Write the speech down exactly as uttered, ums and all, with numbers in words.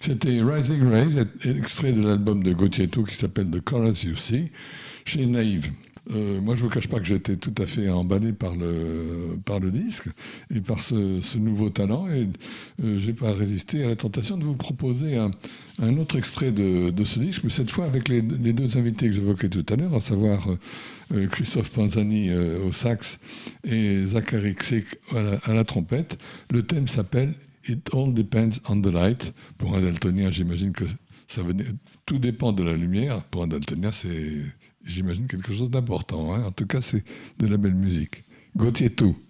C'était Rising Rays, extrait de l'album de Gauthier Tout qui s'appelle The Chorus You See, chez Naïve. Euh, moi, je ne vous cache pas que j'étais tout à fait emballé par le, par le disque et par ce, ce nouveau talent. Et euh, je n'ai pas résisté à la tentation de vous proposer un, un autre extrait de, de ce disque, mais cette fois avec les, les deux invités que j'évoquais tout à l'heure, à savoir euh, Christophe Panzani euh, au sax et Zachary Ksik à la, à la trompette. Le thème s'appelle It All Depends on the Light. Pour un daltonien, j'imagine que ça venait, tout dépend de la lumière. Pour un daltonien, c'est, j'imagine, quelque chose d'important. Hein. En tout cas, c'est de la belle musique. Gauthier Tout.